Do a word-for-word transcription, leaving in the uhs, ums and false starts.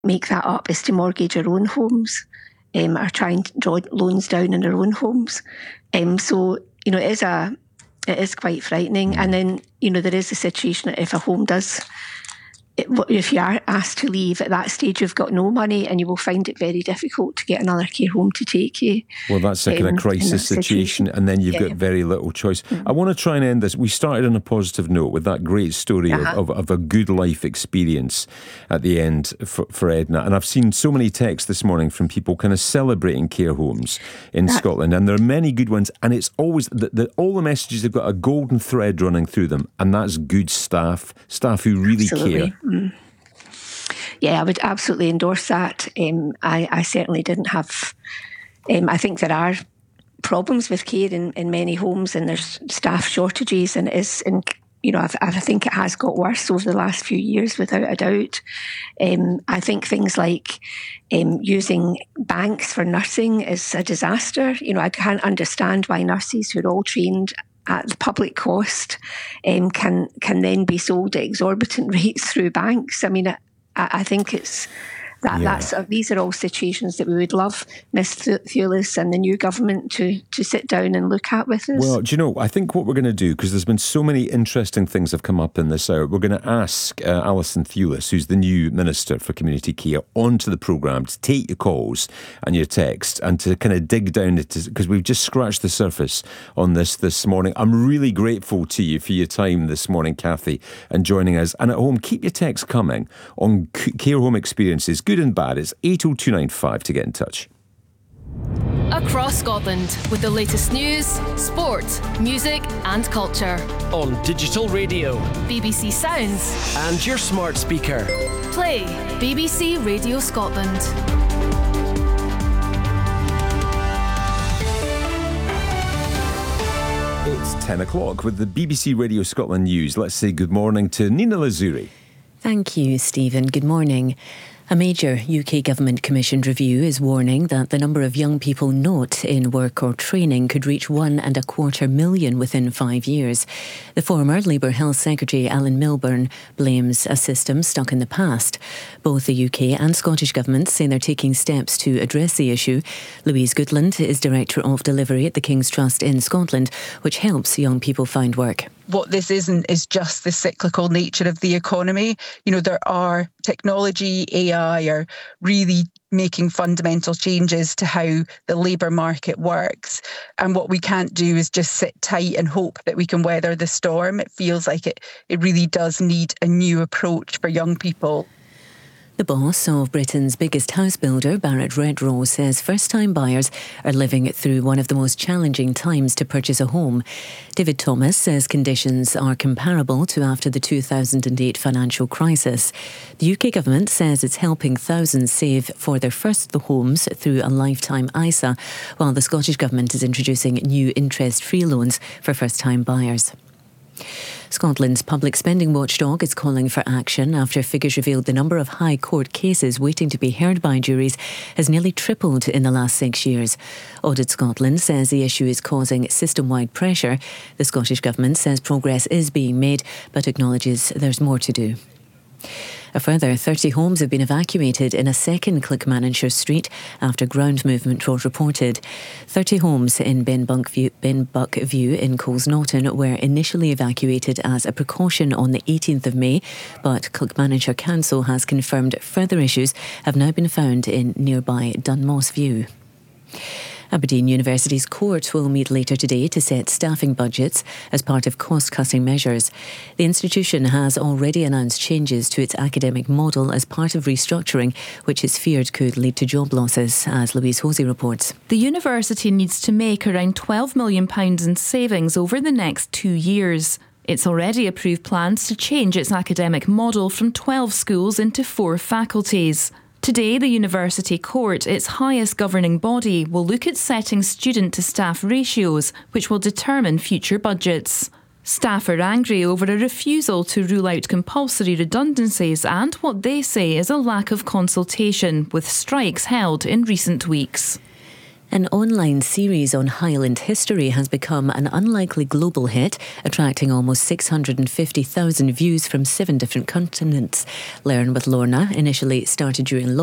make that up is to mortgage our own homes, um, or try and draw loans down in our own homes. Um, so, you know, it is a, it is quite frightening. Mm. And then, you know, there is a situation that if a home does, it, if you are asked to leave at that stage, you've got no money, and you will find it very difficult to get another care home to take you. Well, that's a um, kind of crisis situation, situation, and then you've yeah. got very little choice. Mm. I want to try and end this. We started on a positive note with that great story uh-huh. of, of, of a good life experience at the end for, for Edna. And I've seen so many texts this morning from people kind of celebrating care homes in that, Scotland, and there are many good ones. And it's always that the, all the messages have got a golden thread running through them, and that's good staff, staff who really absolutely. care. Mm. Yeah, I would absolutely endorse that. Um, I, I certainly didn't have... Um, I think there are problems with care in, in many homes, and there's staff shortages, and it is, in, you know, I've, I think it has got worse over the last few years, without a doubt. Um, I think things like um, using banks for nursing is a disaster. You know, I can't understand why nurses who are all trained at the public cost um, can can then be sold at exorbitant rates through banks. I mean, I, I think it's that yeah. that's uh, these are all situations that we would love Miss Thewlis and the new government to to sit down and look at with us. Well, do you know, I think what we're going to do, because there's been so many interesting things have come up in this hour, we're going to ask uh, Alison Thewlis, who's the new Minister for Community Care, onto the programme to take your calls and your texts and to kind of dig down into, because we've just scratched the surface on this this morning. I'm really grateful to you for your time this morning, Kathy, and joining us. And at home, keep your texts coming on care home experiences, good and bad. It's eight oh two nine five to get in touch. Across Scotland with the latest news, sport, music and culture. On digital radio, B B C Sounds and your smart speaker. Play B B C Radio Scotland. It's ten o'clock with the B B C Radio Scotland news. Let's say good morning to Nina Lazuri. Thank you, Stephen. Good morning. A major U K government commissioned review is warning that the number of young people not in work or training could reach one and a quarter million within five years. The former Labour Health Secretary Alan Milburn blames a system stuck in the past. Both the U K and Scottish governments say they're taking steps to address the issue. Louise Goodland is Director of Delivery at the King's Trust in Scotland, which helps young people find work. What this isn't is just the cyclical nature of the economy. You know, there are technology, A I are really making fundamental changes to how the labour market works. And what we can't do is just sit tight and hope that we can weather the storm. It feels like it, it really does need a new approach for young people. The boss of Britain's biggest house builder, Barratt Redrow, says first-time buyers are living through one of the most challenging times to purchase a home. David Thomas says conditions are comparable to after the two thousand eight financial crisis. The U K government says it's helping thousands save for their first homes through a lifetime I S A, while the Scottish government is introducing new interest-free loans for first-time buyers. Scotland's public spending watchdog is calling for action after figures revealed the number of High Court cases waiting to be heard by juries has nearly tripled in the last six years. Audit Scotland says the issue is causing system-wide pressure. The Scottish Government says progress is being made, but acknowledges there's more to do. A further thirty homes have been evacuated in a second Clickmannanshire street after ground movement was reported. thirty homes in Benbuck View, Benbuck View in Colesnaughton were initially evacuated as a precaution on the eighteenth of May, but Clickmannanshire Council has confirmed further issues have now been found in nearby Dunmoss View. Aberdeen University's court will meet later today to set staffing budgets as part of cost-cutting measures. The institution has already announced changes to its academic model as part of restructuring, which is feared could lead to job losses, as Louise Hosey reports. The university needs to make around twelve million pounds in savings over the next two years. It's already approved plans to change its academic model from twelve schools into four faculties. Today, the University Court, its highest governing body, will look at setting student-to-staff ratios, which will determine future budgets. Staff are angry over a refusal to rule out compulsory redundancies and what they say is a lack of consultation, with strikes held in recent weeks. An online series on Highland history has become an unlikely global hit, attracting almost six hundred fifty thousand views from seven different continents. Learn with Lorna initially started during